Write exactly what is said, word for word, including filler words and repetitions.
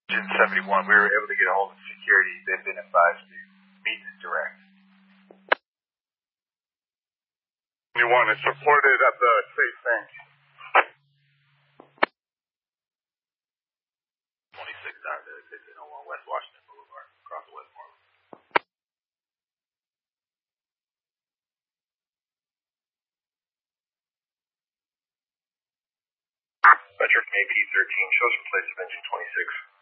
Engine seventy-one, we were able to get a hold of security. They've been advised to meet direct. seventy-one is supported at the safe bank. twenty-six out of fifteen oh one West Washington Boulevard, across the Westmoreland. Metro from A P thirteen, shows for place of engine twenty-six.